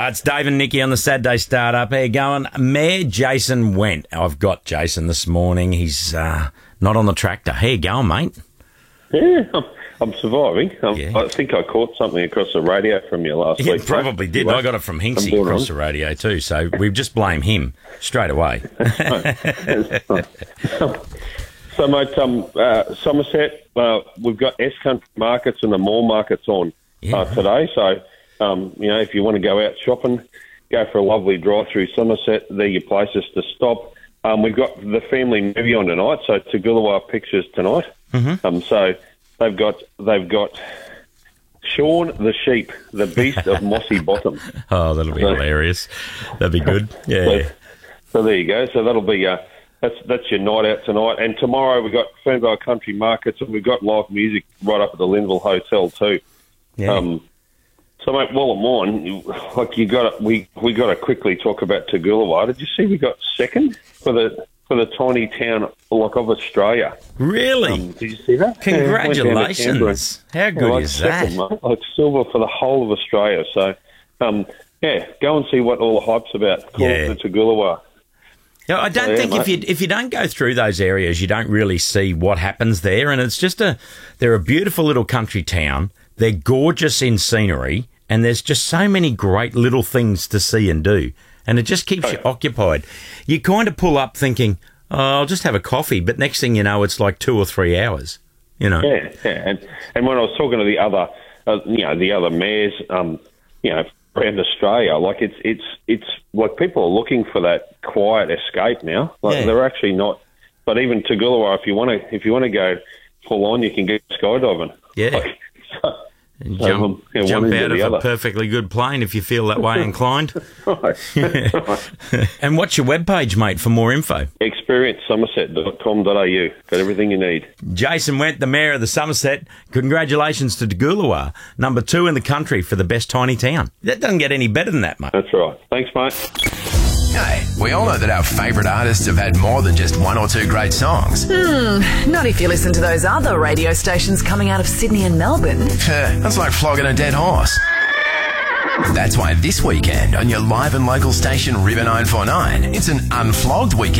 It's Dave and Nikki on the Saturday Startup. How you going? Mayor Jason Wendt. I've got Jason this morning. He's not on the tractor. How you going, mate? Yeah, I'm surviving. I think I caught something across the radio from you last week. Probably did. I got it from Hinksy across the radio too, so we just blame him straight away. So, mate, Somerset, we've got S-Country markets and the mall markets on today. So, if you want to go out shopping, go for a lovely drive through Somerset. They're your places to stop. We've got the family movie on tonight, so Toogoolawah Pictures tonight. Mm-hmm. So they've got Shaun the Sheep, the Beast of Mossy Bottom. Oh, that'll be hilarious. That'd be good. Yeah. So there you go. So that'll be that's your night out tonight. And tomorrow we've got Fernvale Country Markets, and we've got live music right up at the Linville Hotel too. Yeah. So, mate, while I'm on, we got to quickly talk about Toogoolawah. Did you see we got second for the tiny town of Australia? Really? Did you see that? Congratulations! How good is second, that? Mate, silver for the whole of Australia. So, go and see what all the hype's about. Call it Toogoolawah. Yeah, I don't think if you don't go through those areas, you don't really see what happens there. And it's just they're a beautiful little country town. They're gorgeous in scenery, and there's just so many great little things to see and do. And it just keeps you occupied. You kind of pull up thinking, I'll just have a coffee, but next thing you know, it's like 2 or 3 hours. Yeah. And when I was talking to the other, the other mayors, around Australia, like it's like people are looking for that quiet escape now. Like they're actually not. But even Toogoolawah, if you want to go full on, you can get skydiving. Yeah. And jump out of a perfectly good plane if you feel that way inclined. Right. And what's your webpage, mate, for more info? experiencesomerset.com.au. Got everything you need. Jason Wendt, the Mayor of the Somerset. Congratulations to Toogoolawah, number 2 in the country for the best tiny town. That doesn't get any better than that, mate. That's right. Thanks, mate. Hey, we all know that our favourite artists have had more than just 1 or 2 great songs. Not if you listen to those other radio stations coming out of Sydney and Melbourne. That's like flogging a dead horse. That's why this weekend on your live and local station River 949, it's an unflogged weekend.